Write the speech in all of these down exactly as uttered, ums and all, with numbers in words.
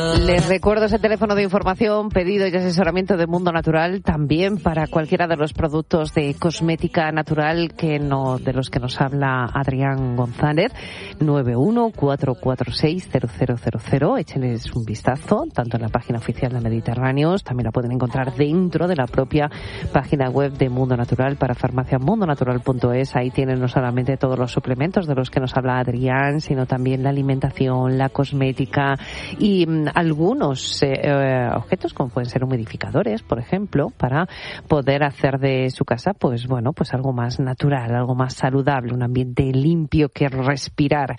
Les recuerdo ese teléfono de información, pedido y asesoramiento de Mundo Natural, también para cualquiera de los productos de cosmética natural que no, de los que nos habla Adrián González. nueve uno cuatro cuatro seis cero cero cero cero. Échenles un vistazo, tanto en la página oficial de Mediterráneos, también la pueden encontrar dentro de la propia página web de Mundo Natural para farmacia mundo natural punto es. Ahí tienen no solamente todos los suplementos de los que nos habla Adrián, sino también la alimentación, la cosmética y algunos eh, eh, objetos como pueden ser humidificadores, por ejemplo, para poder hacer de su casa, pues bueno, pues algo más natural, algo más saludable, un ambiente limpio que respirar.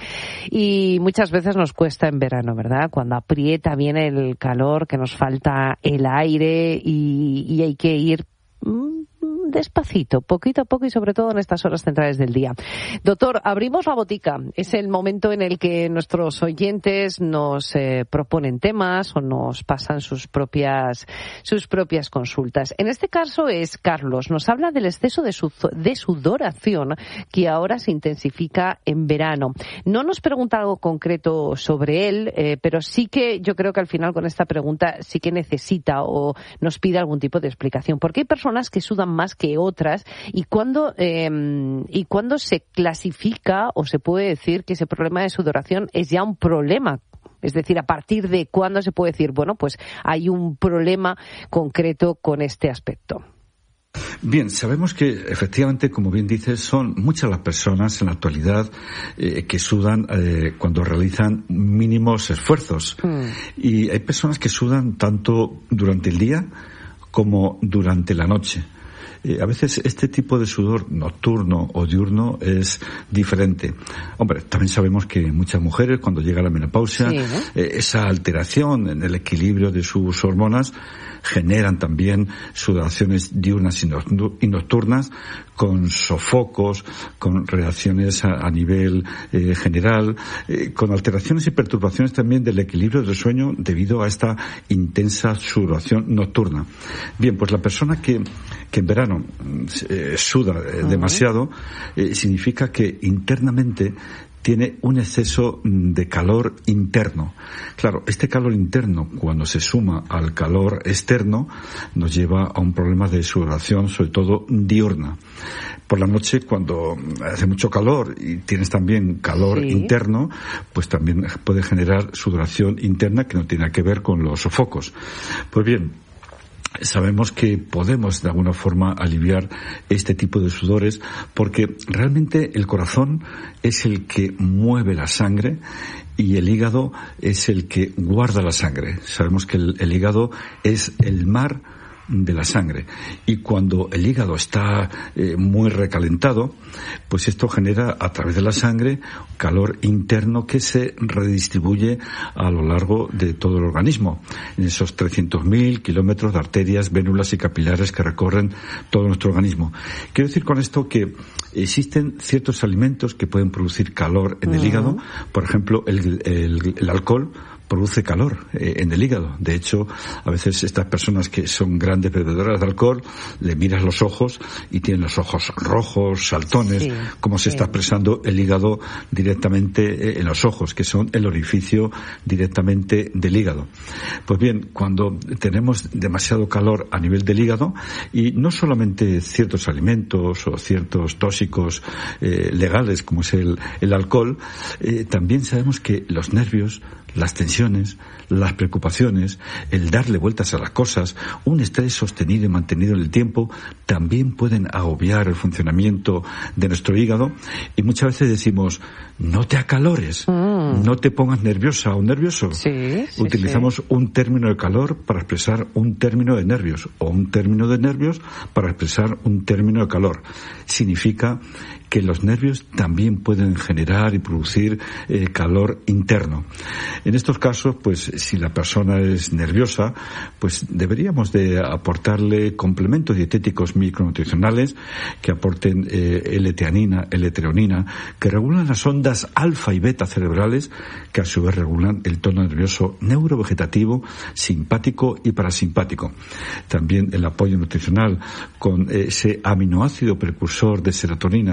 Y muchas veces nos cuesta en verano, ¿verdad? Cuando aprieta bien el calor, que nos falta el aire y, y hay que ir mmm, despacito, poquito a poco y sobre todo en estas horas centrales del día. Doctor, abrimos la botica. Es el momento en el que nuestros oyentes nos eh, proponen temas o nos pasan sus propias sus propias consultas. En este caso es Carlos. Nos habla del exceso de, su, de sudoración que ahora se intensifica en verano. No nos pregunta algo concreto sobre él, eh, pero sí que yo creo que al final con esta pregunta sí que necesita o nos pide algún tipo de explicación. Porque hay personas que sudan más que otras y cuándo eh, y cuándo se clasifica o se puede decir que ese problema de sudoración es ya un problema. Es decir, a partir de cuándo se puede decir, bueno, pues hay un problema concreto con este aspecto. Bien, sabemos que efectivamente, como bien dices, son muchas las personas en la actualidad eh, que sudan eh, cuando realizan mínimos esfuerzos. Mm. Y hay personas que sudan tanto durante el día como durante la noche. Eh, a veces este tipo de sudor nocturno o diurno es diferente. Hombre, también sabemos que muchas mujeres cuando llega la menopausia, sí, ¿no? eh, esa alteración en el equilibrio de sus hormonas generan también sudoraciones diurnas y nocturnas con sofocos, con reacciones a, a nivel eh, general, eh, con alteraciones y perturbaciones también del equilibrio del sueño debido a esta intensa sudoración nocturna. Bien, pues la persona que, que en verano eh, suda eh, demasiado eh, significa que internamente tiene un exceso de calor interno. Claro, este calor interno, cuando se suma al calor externo, nos lleva a un problema de sudoración, sobre todo diurna. Por la noche, cuando hace mucho calor y tienes también calor sí. interno, pues también puede generar sudoración interna que no tiene que ver con los sofocos. Pues bien, sabemos que podemos de alguna forma aliviar este tipo de sudores porque realmente el corazón es el que mueve la sangre y el hígado es el que guarda la sangre. Sabemos que el, el hígado es el mar de la sangre y cuando el hígado está eh, muy recalentado, pues esto genera a través de la sangre calor interno que se redistribuye a lo largo de todo el organismo, en esos trescientos mil kilómetros de arterias, vénulas y capilares que recorren todo nuestro organismo. Quiero decir con esto que existen ciertos alimentos que pueden producir calor en uh-huh. el hígado, por ejemplo el, el, el alcohol produce calor eh, en el hígado. De hecho, a veces estas personas que son grandes bebedoras de alcohol, le miras los ojos y tienen los ojos rojos, saltones, sí, como se sí. está expresando el hígado directamente eh, en los ojos, que son el orificio directamente del hígado. Pues bien, cuando tenemos demasiado calor a nivel del hígado, y no solamente ciertos alimentos o ciertos tóxicos eh, legales, como es el, el alcohol, eh, también sabemos que los nervios, las tensiones, las preocupaciones, el darle vueltas a las cosas, un estrés sostenido y mantenido en el tiempo, también pueden agobiar el funcionamiento de nuestro hígado. Y muchas veces decimos, no te acalores, mm. no te pongas nerviosa o nervioso. Sí, sí, Utilizamos sí. un término de calor para expresar un término de nervios, o un término de nervios para expresar un término de calor. Significa que los nervios también pueden generar y producir eh, calor interno. En estos casos, pues si la persona es nerviosa, pues deberíamos de aportarle complementos dietéticos micronutricionales que aporten eh, L-teanina, L-treonina, que regulan las ondas alfa y beta cerebrales, que a su vez regulan el tono nervioso neurovegetativo, simpático y parasimpático. También el apoyo nutricional con ese aminoácido precursor de serotonina,